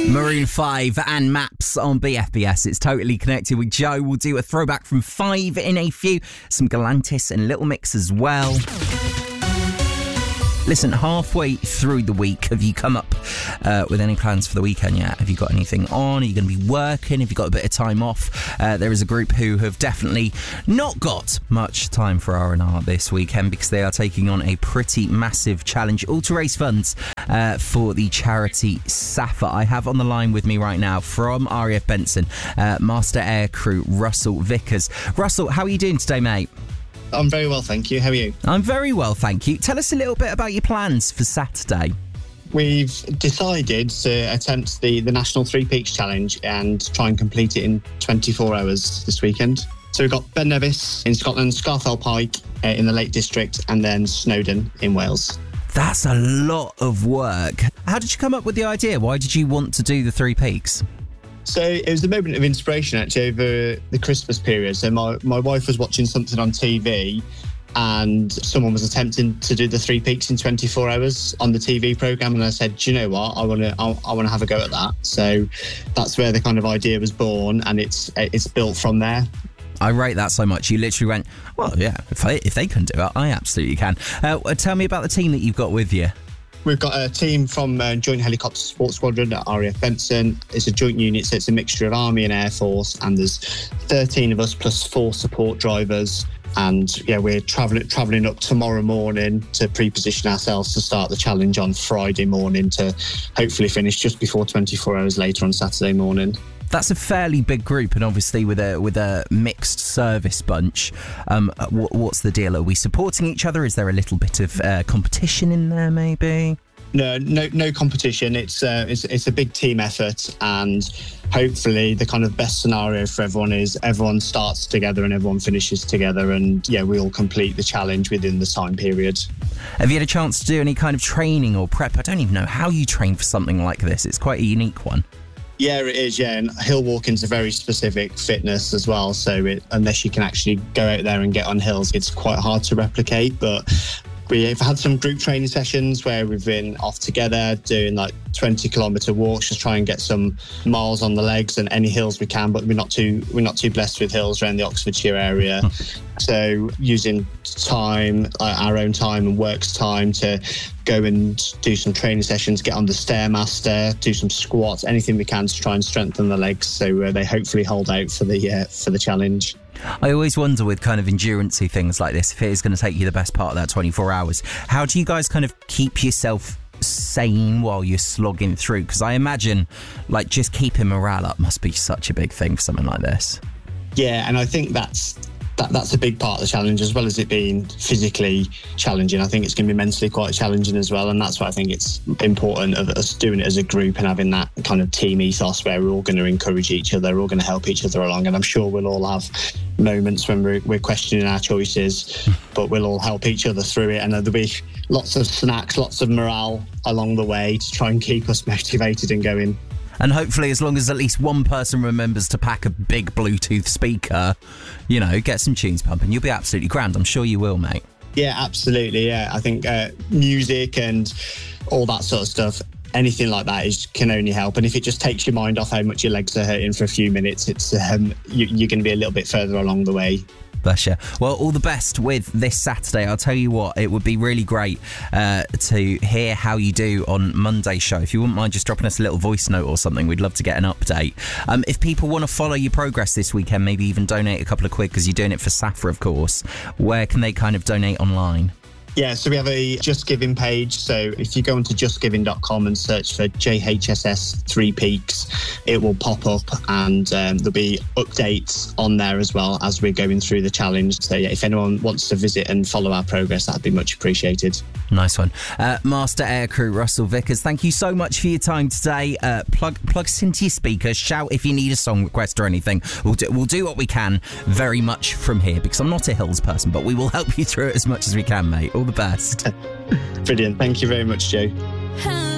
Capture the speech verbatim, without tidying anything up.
Maroon five and Maps on B F B S. It's Totally Connected with Joe. We'll do a throwback from five in a few. Some Galantis and Little Mix as well. Listen, halfway through the week, have you come up uh, with any plans for the weekend yet? Have you got anything on? Are you going to be working? Have you got a bit of time off? Uh, there is a group who have definitely not got much time for R and R this weekend because they are taking on a pretty massive challenge, all to raise funds uh, for the charity SAFA. I have on the line with me right now from R A F Benson, uh, Master Aircrew Russell Vickers. Russell, how are you doing today, mate? I'm very well, thank you. How are you? I'm very well, thank you. Tell us a little bit about your plans for Saturday. We've decided to attempt the, the National Three Peaks Challenge and try and complete it in twenty-four hours this weekend. So we've got Ben Nevis in Scotland, Scafell Pike uh, in the Lake District, and then Snowdon in Wales. That's a lot of work. How did you come up with the idea? Why did you want to do the Three Peaks? So it was a moment of inspiration actually over the Christmas period. So my, my wife was watching something on T V and someone was attempting to do the Three Peaks in twenty-four hours on the T V programme, and I said, do you know what, I want to I, I want to have a go at that. So that's where the kind of idea was born, and it's it's built from there. I rate that so much. You literally went, well, yeah, if, I, if they can do it, I absolutely can. Uh, tell me about the team that you've got with you. We've got a team from uh, Joint Helicopter Support Squadron at R A F Benson. It's a joint unit, so it's a mixture of Army and Air Force, and there's thirteen of us plus four support drivers. And yeah, we're travelling travelling up tomorrow morning to pre-position ourselves to start the challenge on Friday morning to hopefully finish just before twenty-four hours later on Saturday morning. That's a fairly big group, and obviously with a with a mixed service bunch. Um, what, what's the deal? Are we supporting each other? Is there a little bit of uh, competition in there, maybe? No, no, no competition. It's uh, it's it's a big team effort, and hopefully the kind of best scenario for everyone is everyone starts together and everyone finishes together, and yeah, we all complete the challenge within the time period. Have you had a chance to do any kind of training or prep? I don't even know how you train for something like this. It's quite a unique one. Yeah, it is, yeah. And hill walking's a very specific fitness as well. So it, unless you can actually go out there and get on hills, it's quite hard to replicate. But we've had some group training sessions where we've been off together doing like twenty kilometre walks, just try and get some miles on the legs and any hills we can. But we're not too we're not too blessed with hills around the Oxfordshire area. So using time, uh, our own time and work's time to go and do some training sessions, get on the Stairmaster, do some squats, anything we can to try and strengthen the legs so uh, they hopefully hold out for the uh, for the challenge. I always wonder with kind of endurance-y things like this, if it is going to take you the best part of that twenty-four hours, how do you guys kind of keep yourself sane while you're slogging through? Because I imagine like just keeping morale up must be such a big thing for something like this. Yeah, and I think that's That, that's a big part of the challenge, as well as it being physically challenging. I think it's going to be mentally quite challenging as well, and that's why I think it's important of us doing it as a group and having that kind of team ethos where we're all going to encourage each other, we're all going to help each other along, and I'm sure we'll all have moments when we're, we're questioning our choices, but we'll all help each other through it, and there'll be lots of snacks, lots of morale along the way to try and keep us motivated and going. And hopefully, as long as at least one person remembers to pack a big Bluetooth speaker, you know, get some tunes pumping, you'll be absolutely grand. I'm sure you will, mate. Yeah, absolutely. Yeah, I think uh, music and all that sort of stuff, anything like that is can only help. And if it just takes your mind off how much your legs are hurting for a few minutes, it's um, you, you're going to be a little bit further along the way. Bless you. Well, all the best with this Saturday. I'll tell you what, it would be really great uh, to hear how you do on Monday's show. If you wouldn't mind just dropping us a little voice note or something, we'd love to get an update. Um, if people want to follow your progress this weekend, maybe even donate a couple of quid because you're doing it for SAFA, of course, where can they kind of donate online? Yeah, so we have a Just Giving page. So if you go onto just giving dot com and search for J H S S Three Peaks, it will pop up, and um, there'll be updates on there as well as we're going through the challenge. So yeah, if anyone wants to visit and follow our progress, that'd be much appreciated. Nice one. Uh, Master Aircrew Russell Vickers, thank you so much for your time today. Uh, plug plug us into your speakers, shout if you need a song request or anything. We'll do, we'll do what we can very much from here, because I'm not a hills person, but we will help you through it as much as we can, mate. All the best. Brilliant. Thank you very much, Joe.